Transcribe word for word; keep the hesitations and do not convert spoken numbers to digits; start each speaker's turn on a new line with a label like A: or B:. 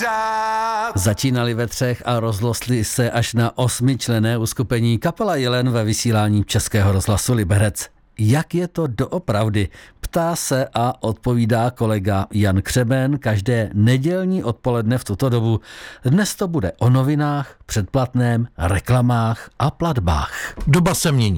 A: dát.
B: Začínali ve třech a rozlostli se až na osmičlenné uskupení kapela Jelen ve vysílání Českého rozhlasu Liberec. Jak je to doopravdy? Ptá se a odpovídá kolega Jan Křeben každé nedělní odpoledne v tuto dobu. Dnes to bude o novinách, předplatném, reklamách a platbách.
C: Doba se mění.